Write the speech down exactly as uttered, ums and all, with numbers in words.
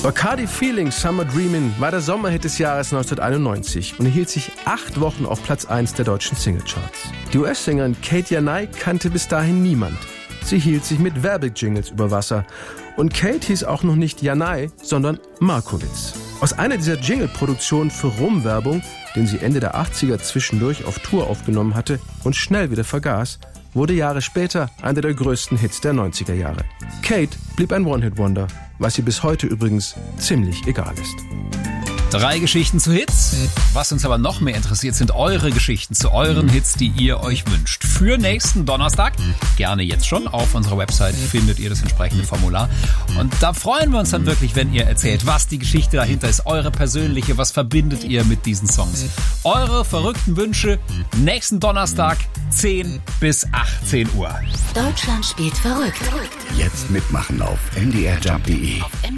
Bacardi Feeling Summer Dreamin' war der Sommerhit des Jahres neunzehnhunderteinundneunzig und hielt sich acht Wochen auf Platz eins der deutschen Singlecharts. Die U S-Sängerin Kate Janai kannte bis dahin niemand. Sie hielt sich mit Werbejingles über Wasser. Und Kate hieß auch noch nicht Janai, sondern Markowitz. Aus einer dieser Jingle-Produktionen für Rum-Werbung, den sie Ende der achtziger zwischendurch auf Tour aufgenommen hatte und schnell wieder vergaß, wurde Jahre später einer der größten Hits der neunziger Jahre. Kate blieb ein One-Hit-Wonder, was ihr bis heute übrigens ziemlich egal ist. Drei Geschichten zu Hits. Was uns aber noch mehr interessiert, sind eure Geschichten zu euren Hits, die ihr euch wünscht. Für nächsten Donnerstag, gerne jetzt schon, auf unserer Website findet ihr das entsprechende Formular. Und da freuen wir uns dann wirklich, wenn ihr erzählt, was die Geschichte dahinter ist, eure persönliche, was verbindet ihr mit diesen Songs. Eure verrückten Wünsche nächsten Donnerstag, zehn bis achtzehn Uhr. Deutschland spielt verrückt. Jetzt mitmachen auf m d r jump punkt d e.